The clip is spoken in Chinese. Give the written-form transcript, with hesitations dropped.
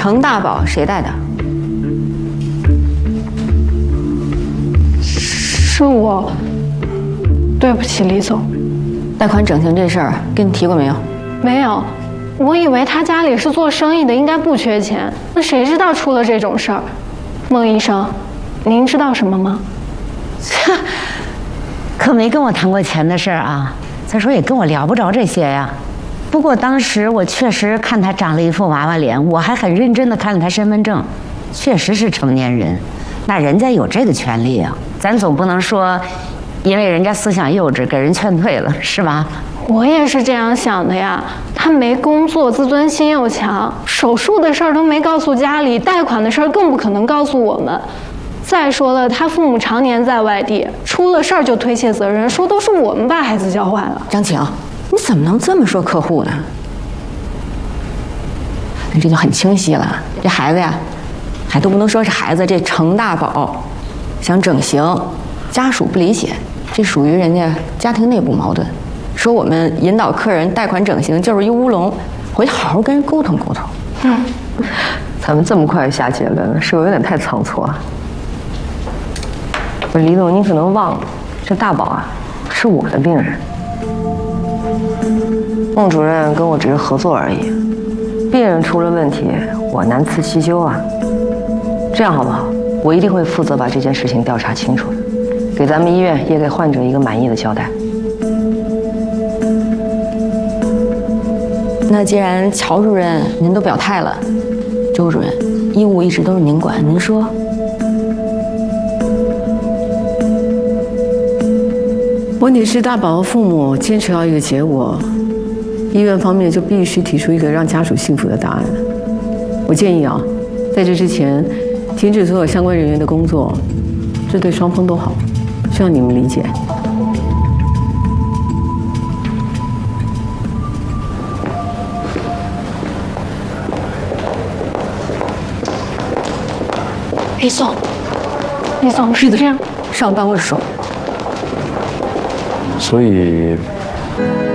程大宝谁带的？ 是我。对不起，李总。 贷款整形这事儿跟你提过没有？ 没有，我以为他家里是做生意的，应该不缺钱。那谁知道出了这种事儿？孟医生，您知道什么吗？ 可没跟我谈过钱的事儿啊。再说也跟我聊不着这些呀。不过当时我确实看他长了一副娃娃脸，我还很认真地看了他身份证，确实是成年人。那人家有这个权利啊，咱总不能说因为人家思想幼稚给人劝退了，是吧？ 我也是这样想的呀。他没工作，自尊心又强，手术的事儿都没告诉家里，贷款的事儿更不可能告诉我们。再说了，他父母常年在外地，出了事儿就推卸责任，说都是我们把孩子教坏了。 张晴，你怎么能这么说客户呢？那这就很清晰了，这孩子呀，还都不能说是孩子，这程大宝想整形，家属不理解，这属于人家家庭内部矛盾。说我们引导客人贷款整形就是一乌龙，回去好好跟人沟通沟通。 咱们这么快就下结论了，是不是有点太仓促啊？不是李总，你可能忘了，这大宝啊是我的病人，孟主任跟我只是合作而已。病人出了问题，我难辞其咎啊。这样好不好？我一定会负责把这件事情调查清楚的，给咱们医院也给患者一个满意的交代。 那既然乔主任您都表态了，周主任，医务一直都是您管，您说。 问题是大宝和父母坚持要一个结果，医院方面就必须提出一个让家属幸福的答案。我建议啊，在这之前停止所有相关人员的工作，这对双方都好，希望你们理解。 李总是这样， 上办公室说。 所以